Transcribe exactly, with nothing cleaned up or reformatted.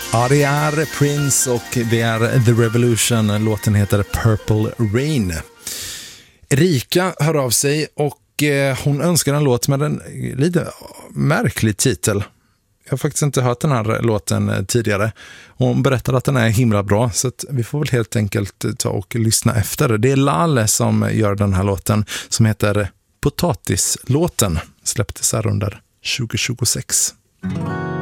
Ja, det är Prince och det är The Revolution. Låten heter Purple Rain. Erika hör av sig och eh, hon önskar en låt med en lite märklig titel. Jag har faktiskt inte hört den här låten tidigare. Hon berättar att den är himla bra, så att vi får väl helt enkelt ta och lyssna efter. Det är Lalle som gör den här låten som heter Potatislåten. Släpptes här under tjugo tjugosex.